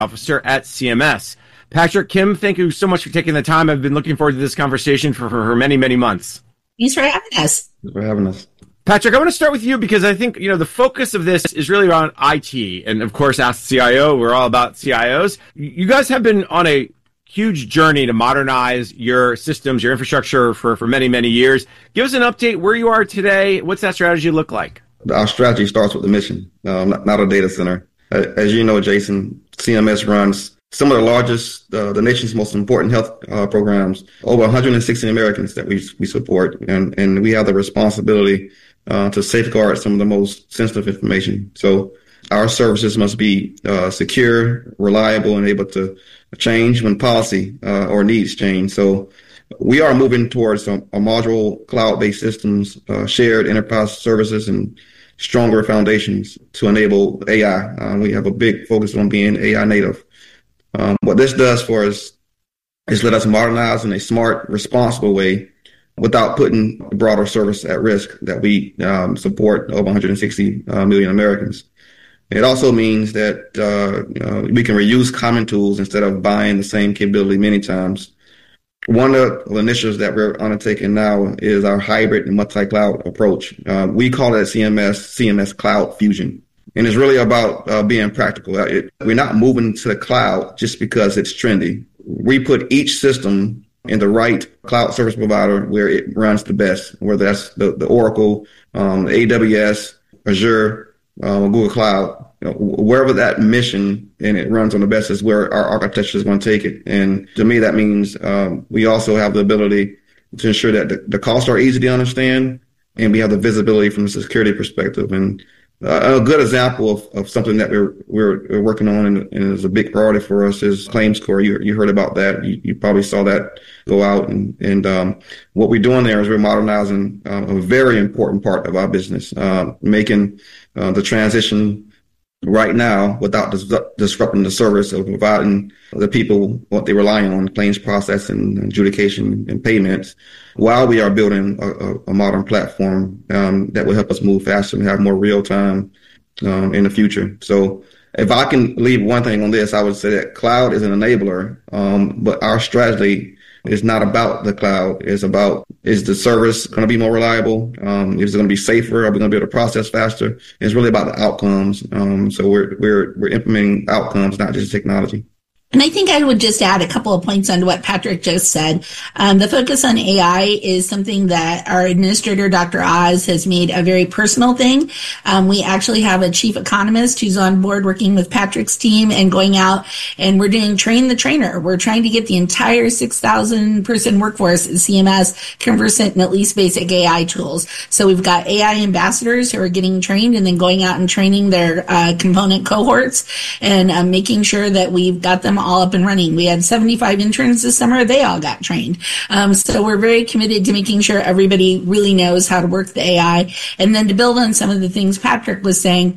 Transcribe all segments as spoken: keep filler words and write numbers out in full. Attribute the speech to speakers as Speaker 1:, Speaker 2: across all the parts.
Speaker 1: Officer at C M S. Patrick, Kim, thank you so much for taking the time. I've been looking forward to this conversation for, for, for many, many months.
Speaker 2: Thanks for having us.
Speaker 3: Thanks for having us.
Speaker 1: Patrick, I want to start with you because I think, you know, the focus of this is really around I T. And of course, Ask the C I O, we're all about C I Os. You guys have been on a huge journey to modernize your systems, your infrastructure for, for many, many years. Give us an update where you are today. What's that strategy look like?
Speaker 3: Our strategy starts with the mission, um, not, not a data center. As you know, Jason, C M S runs some of the largest, uh, the nation's most important health uh, programs, over one hundred sixty Americans that we we support. And, and we have the responsibility uh, to safeguard some of the most sensitive information. So our services must be uh, secure, reliable, and able to change when policy uh, or needs change. So we are moving towards a, a modular cloud-based systems, uh, shared enterprise services, and stronger foundations to enable A I. Uh, we have a big focus on being A I native. Um, what this does for us is let us modernize in a smart, responsible way without putting the broader service at risk that we um, support over one hundred sixty uh, million Americans. It also means that uh, you know, we can reuse common tools instead of buying the same capability many times. One of the initiatives that we're undertaking now is our hybrid and multi-cloud approach. Uh, we call it C M S, C M S Cloud Fusion. And it's really about uh, being practical. It, we're not moving to the cloud just because it's trendy. We put each system in the right cloud service provider where it runs the best, whether that's the, the Oracle, um, A W S, Azure, um, Google Cloud. You know, wherever that mission and it runs on the best is where our architecture is going to take it. And to me, that means um, we also have the ability to ensure that the, the costs are easy to understand, and we have the visibility from a security perspective. And uh, a good example of, of something that we're, we're we're working on and, and is a big priority for us is ClaimScore. You you heard about that. You, you probably saw that go out. And, and um, what we're doing there is we're modernizing uh, a very important part of our business, uh, making uh, the transition right now without dis- disrupting the service of providing the people what they rely on, claims processing, adjudication, and payments, while we are building a, a, a modern platform um, that will help us move faster and have more real time um, in the future. So if I can leave one thing on this, I would say that cloud is an enabler, um, but our strategy is not about the cloud. It's about, is the service going to be more reliable? Um, is it going to be safer? Are we going to be able to process faster? It's really about the outcomes. Um, so we're, we're, we're implementing outcomes, not just technology.
Speaker 2: And I think I would just add a couple of points onto what Patrick just said. Um, the focus on A I is something that our administrator, Doctor Oz, has made a very personal thing. Um, we actually have a chief economist who's on board working with Patrick's team and going out, and we're doing train the trainer. We're trying to get the entire six thousand person workforce at C M S conversant in at least basic A I tools. So we've got A I ambassadors who are getting trained and then going out and training their uh, component cohorts and uh, making sure that we've got them all up and running. We had seventy-five interns this summer. They all got trained. Um, so we're very committed to making sure everybody really knows how to work the A I. And then to build on some of the things Patrick was saying,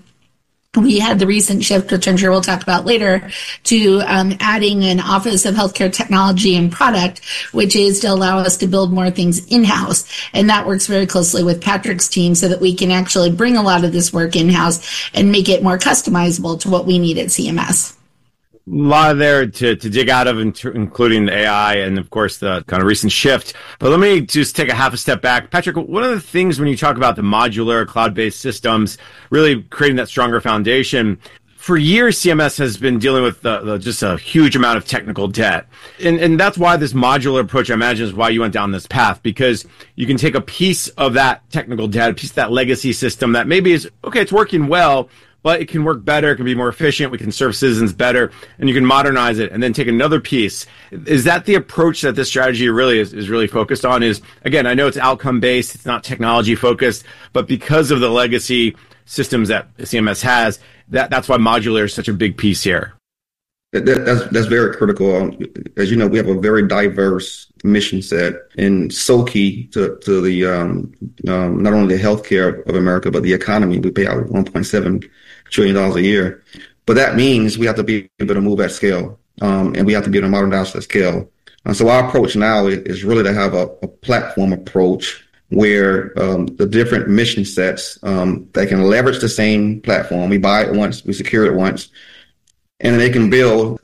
Speaker 2: we had the recent shift, which I'm sure we'll talk about later, to um, adding an Office of Healthcare Technology and Product, which is to allow us to build more things in-house. And that works very closely with Patrick's team so that we can actually bring a lot of this work in-house and make it more customizable to what we need at C M S.
Speaker 1: A lot there to, to dig out of, including the A I and, of course, the kind of recent shift. But let me just take a half a step back. Patrick, one of the things when you talk about the modular cloud-based systems, really creating that stronger foundation, for years, C M S has been dealing with the, the, just a huge amount of technical debt. And, and that's why this modular approach, I imagine, is why you went down this path, because you can take a piece of that technical debt, a piece of that legacy system that maybe is, okay, it's working well, but it can work better, it can be more efficient, we can serve citizens better, and you can modernize it and then take another piece. Is that the approach that this strategy really is, is really focused on? Is, again, I know it's outcome-based, it's not technology-focused, but because of the legacy systems that C M S has, that, that's why modular is such a big piece here.
Speaker 3: That, that's, that's very critical. Um, as you know, we have a very diverse mission set, and so key to, to the um, um, not only the healthcare of America, but the economy. We pay out one point seven trillion dollars a year. But that means we have to be able to move at scale, um, and we have to be able to modernize at scale. And so our approach now is, is really to have a, a platform approach where um, the different mission sets um, that can leverage the same platform. We buy it once, we secure it once, and they can build